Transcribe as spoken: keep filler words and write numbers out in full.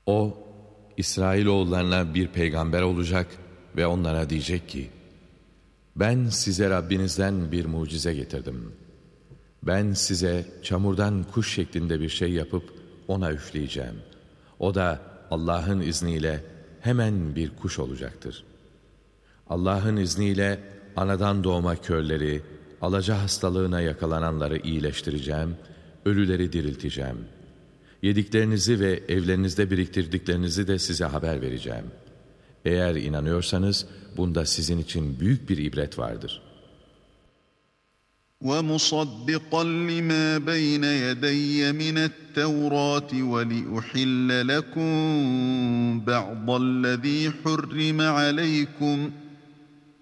O, İsrailoğullarına bir peygamber olacak ve onlara diyecek ki, ben size Rabbinizden bir mucize getirdim. Ben size çamurdan kuş şeklinde bir şey yapıp ona üfleyeceğim. O da Allah'ın izniyle hemen bir kuş olacaktır. Allah'ın izniyle anadan doğma körleri, alaca hastalığına yakalananları iyileştireceğim, ölüleri dirilteceğim. Yediklerinizi ve evlerinizde biriktirdiklerinizi de size haber vereceğim. Eğer inanıyorsanız bunda sizin için büyük bir ibret vardır. وَمُصَدِّقًا لِمَا بَيْنَ يَدَيَّ مِنَ التَّوْرَاةِ وَلِأُحِلَّ لَكُمْ بَعْضَ الَّذِي حُرِّمَ عَلَيْكُمْ ۖ